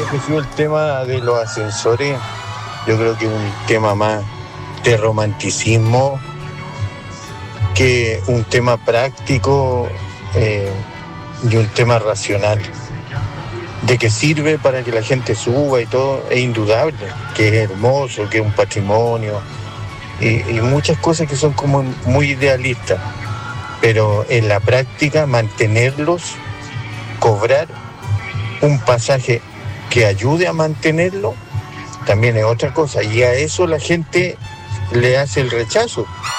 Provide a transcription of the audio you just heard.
Jesús, el tema de los ascensores, yo creo que es un tema más de romanticismo que un tema práctico y un tema racional. De que sirve para que la gente suba y todo, es indudable, que es hermoso, que es un patrimonio y muchas cosas que son como muy idealistas. Pero en la práctica, mantenerlos, cobrar un pasaje que ayude a mantenerlo, también es otra cosa. Y a eso la gente le hace el rechazo.